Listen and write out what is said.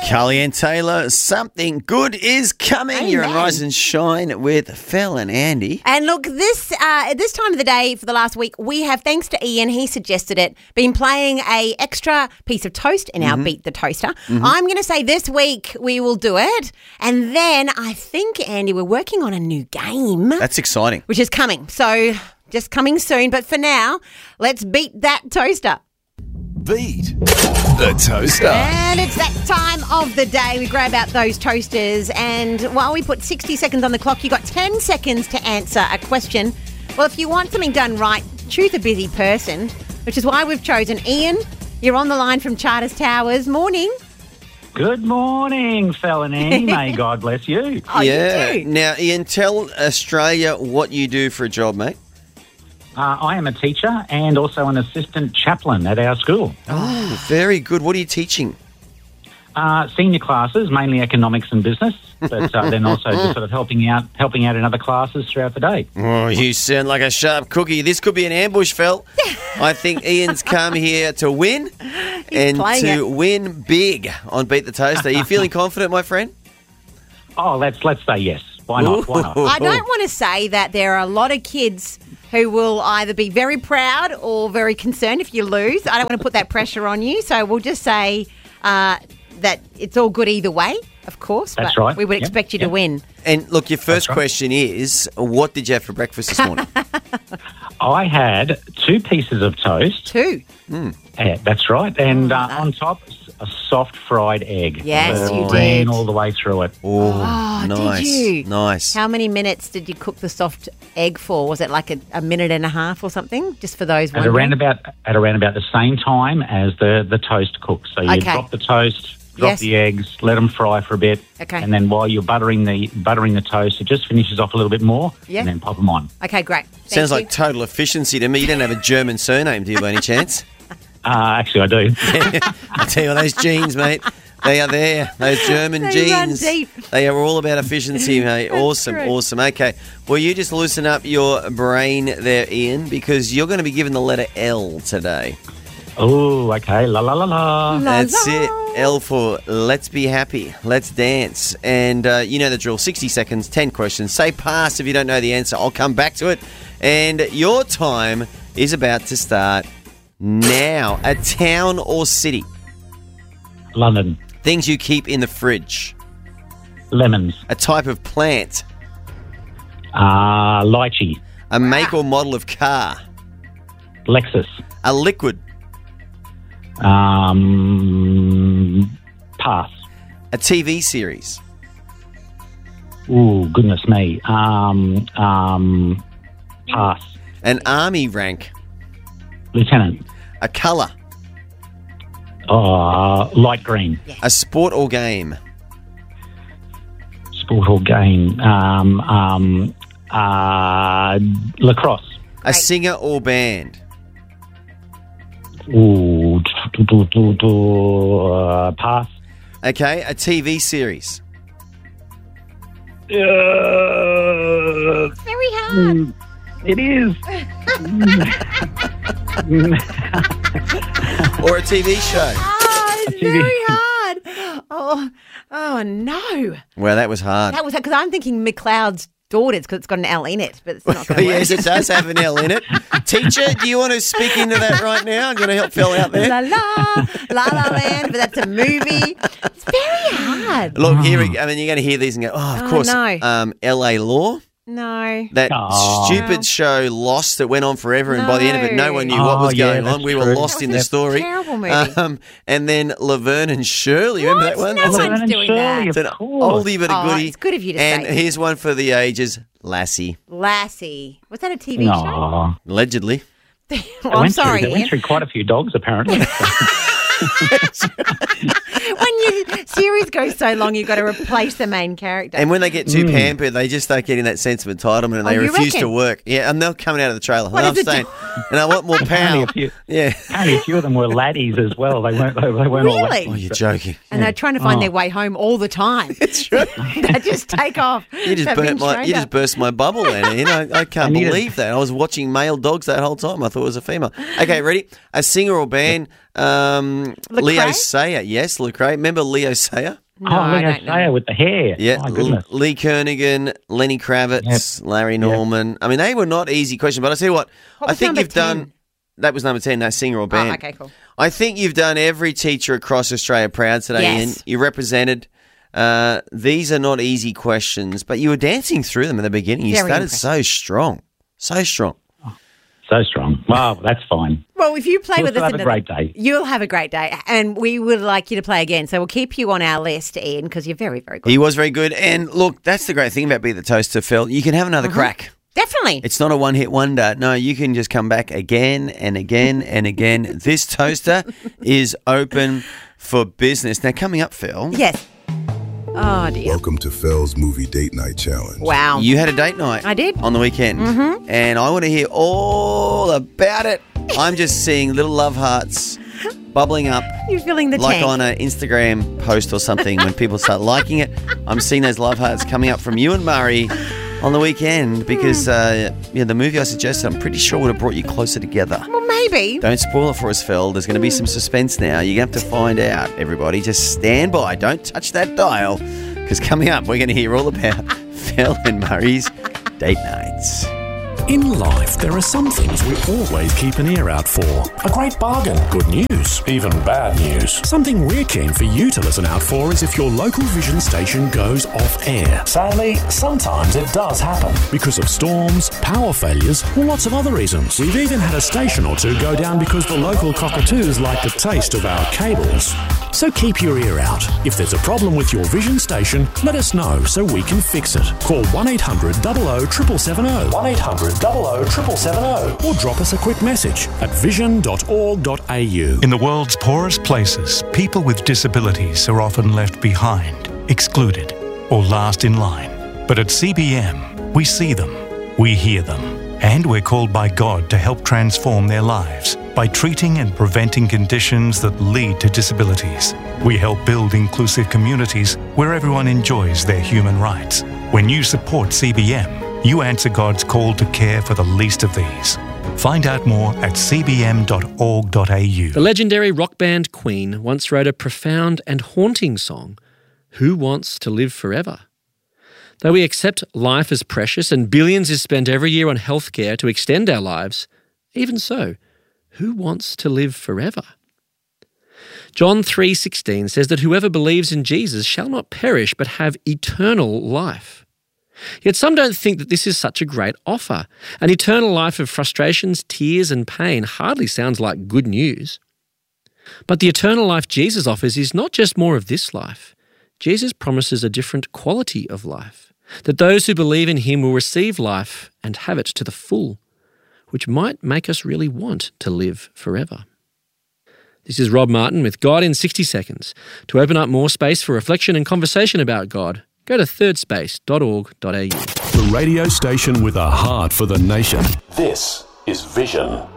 Cully and Taylor, something good is coming. Amen. You're on Rise and Shine with Phil and Andy. And look, at this time of the day for the last week, we have, thanks to Ian, he suggested it, been playing a extra piece of toast in our Beat the Toaster. I'm going to say this week we will do it. And then I think, Andy, we're working on a new game. That's exciting. Which is coming. So just coming soon. But for now, let's beat that toaster. Beat the Toaster. And it's that time of the day. We grab out those toasters, and while we put 60 seconds on the clock, you got 10 seconds to answer a question. Well, if you want something done right, choose a busy person, which is why we've chosen Ian. You're on the line from Charters Towers. Morning. Good morning, Phil and Annie. May God bless you. Oh, yeah. you do. Now, Ian, tell Australia what you do for a job, mate. I am a teacher and also an assistant chaplain at our school. Oh, very good. What are you teaching? Senior classes, mainly economics and business, but then also just sort of helping out in other classes throughout the day. Oh, you sound like a sharp cookie. This could be an ambush, Phil. I think Ian's come here to win and playing to it. win big on Beat the Toaster. Are you feeling confident, my friend? Oh, let's say yes. Why not? Why not? I don't want to say that there are a lot of kids who will either be very proud or very concerned if you lose. I don't want to put that pressure on you, so we'll just say that it's all good either way, of course. That's but right. We would Yep, expect you to win. And look, your first right. question is, what did you have for breakfast this morning? I had 2 pieces of toast. 2. That's right. And on top, a soft fried egg. Yes, you Ran did. all the way through it. Oh, Oh, nice. did you? Nice. How many minutes did you cook the soft egg for? Was it like a minute and a half or something? Just for those At wondering. around about the same time as the toast cooks. So you Okay. drop the toast, drop Yes. the eggs, let them fry for a bit, Okay. and then while you're buttering the toast, it just finishes off a little bit more, Yeah. and then pop them on. Okay, great. Sounds Thank like you. total efficiency to me. You don't have a German surname, do you, by any chance? Actually, I do. I tell you what, those genes, mate, they are there. Those German They run genes. deep. They are all about efficiency, mate. Awesome, correct. awesome. Okay, well, you just loosen up your brain there, Ian, because you're going to be given the letter L today. Oh, okay. La la la la. That's it. L for let's be happy. Let's dance. And you know the drill. 60 seconds, 10 questions. Say pass if you don't know the answer. I'll come back to it. And your time is about to start now. A town or city. London. Things you keep in the fridge. Lemons. A type of plant. Lychee. A make or model of car. Lexus. A liquid. Pass. A TV series. Ooh, goodness me. Pass. An army rank. Lieutenant. A colour. Light green. A sport or game. Sport or game. Lacrosse. A singer or band. Ooh, pass. Okay, a TV series. Very hard. It is. Or a TV show. Oh, it's TV. very hard. Oh no. Well, that was hard. That was because I'm thinking McLeod's daughters because it's got an L in it, but it's not going to work. Yes, it does have an L in it. Teacher, do you want to speak into that right now? Do you want to help Phil out there? La La Land, but that's a movie. It's very hard. Look, here we go. I mean, you're going to hear these and go, oh, of Oh, course. no. LA Law. No. That Oh. stupid show Lost that went on forever, and by the end of it, no one knew what Oh, was yeah, going on. that's We were true. lost in the That was a story. terrible movie. And then Laverne and Shirley. Remember that one? No That's one's a, doing that. it's an Of course. oldie but a Oh, goodie. it's good of you to and say. here's one for the ages, Lassie, Lassie. Was that a TV show? No. allegedly. Well, I'm sorry, They went Ian. through quite a few dogs, apparently. When your series goes so long, you've got to replace the main character. And when they get too pampered, they just start getting that sense of entitlement and they Oh, you refuse to reckon? work. Yeah, and they're coming out of the trailer. What and I'm is it saying, and I want more Only power. a few. Yeah. Only a few of them were laddies as well. They weren't all Really? Oh, you're joking. And they're trying to find their way home all the time. It's true. They just take off. You just They've burnt been my. trained You just up. burst my bubble, then. You know, I can't needed- believe that. I was watching male dogs that whole time. I thought it was a female. Okay, ready? A singer or band. Leo Sayer. Yes, Lecrae. Remember Leo Sayer? No, Leo I don't know. Sayer with the hair. Yeah, My goodness. Lee Kernaghan, Lenny Kravitz, Larry Norman. I mean, they were not easy questions, but I tell you what I was think number you've 10? done. That was number 10, no singer or band. Oh, okay, cool. I think you've done every teacher across Australia proud today, Yes. Ian. You represented. These are not easy questions, but you were dancing through them in the beginning. You Very started impressive. so strong. So strong. So strong. Wow, that's fine. Well, if you play We'll with still us have a another- great day. You'll have a great day, and we would like you to play again. So we'll keep you on our list, Ian, because you're very, very good. He was very good. And look, that's the great thing about Be the Toaster, Phil. You can have another crack. Definitely. It's not a one-hit wonder. No, you can just come back again and again and again. This toaster is open for business. Now, coming up, Phil, Yes. Oh, dear. Welcome to Phil's Movie Date Night Challenge. Wow. you had a date night. I did. On the weekend. Mm-hmm. And I want to hear all about it. I'm just seeing little love hearts bubbling up You're filling the like tank. on an Instagram post or something when people start liking it. I'm seeing those love hearts coming up from you and Murray on the weekend because the movie I suggested, I'm pretty sure would have brought you closer together. Well, maybe. Don't spoil it for us, Phil. There's going to be some suspense now. You're going to have to find out, everybody. Just stand by. Don't touch that dial because coming up, we're going to hear all about Phil and Murray's date nights. In life, there are some things we always keep an ear out for. A great bargain, good news, even bad news. Something we're keen for you to listen out for is if your local Vision station goes off air. Sadly, sometimes it does happen because of storms, power failures, or lots of other reasons. We've even had a station or two go down because the local cockatoos like the taste of our cables. So keep your ear out. If there's a problem with your Vision station, let us know so we can fix it. Call 1800 00 770, 1800 00 770, or drop us a quick message at vision.org.au. In the world's poorest places, people with disabilities are often left behind, excluded, or last in line. But at CBM, we see them, we hear them, and we're called by God to help transform their lives by treating and preventing conditions that lead to disabilities. We help build inclusive communities where everyone enjoys their human rights. When you support CBM, you answer God's call to care for the least of these. Find out more at cbm.org.au. The legendary rock band Queen once wrote a profound and haunting song, Who Wants to Live Forever? Though we accept life as precious and billions is spent every year on healthcare to extend our lives, even so, who wants to live forever? John 3:16 says that whoever believes in Jesus shall not perish but have eternal life. Yet some don't think that this is such a great offer. An eternal life of frustrations, tears and pain hardly sounds like good news. But the eternal life Jesus offers is not just more of this life. Jesus promises a different quality of life, that those who believe in him will receive life and have it to the full, which might make us really want to live forever. This is Rob Martin with God in 60 Seconds. To open up more space for reflection and conversation about God, go to thirdspace.org.au. The radio station with a heart for the nation. This is Vision.